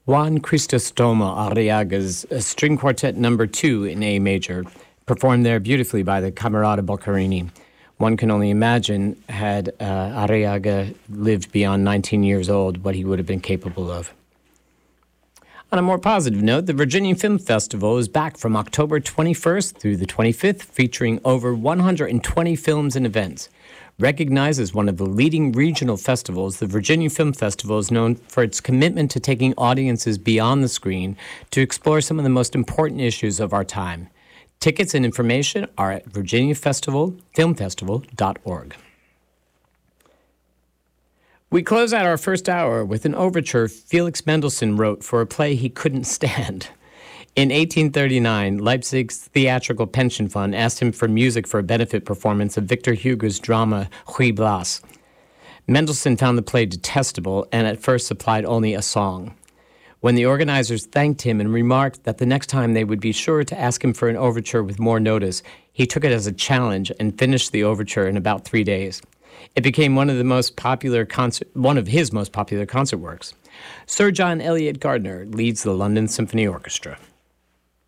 Juan Crisostomo Arriaga's String Quartet No. 2 in A major, performed there beautifully by the Camerata Boccherini. One can only imagine, had Arriaga lived beyond 19 years old, what he would have been capable of. On a more positive note, the Virginia Film Festival is back from October 21st through the 25th, featuring over 120 films and events. Recognized as one of the leading regional festivals, the Virginia Film Festival is known for its commitment to taking audiences beyond the screen to explore some of the most important issues of our time. Tickets and information are at virginiafilmfestival.org. We close out our first hour with an overture Felix Mendelssohn wrote for a play he couldn't stand. In 1839, Leipzig's Theatrical Pension Fund asked him for music for a benefit performance of Victor Hugo's drama Ruy Blas. Mendelssohn found the play detestable and at first supplied only a song. When the organizers thanked him and remarked that the next time they would be sure to ask him for an overture with more notice, he took it as a challenge and finished the overture in about 3 days. It became one of his most popular concert works. Sir John Eliot Gardiner leads the London Symphony Orchestra.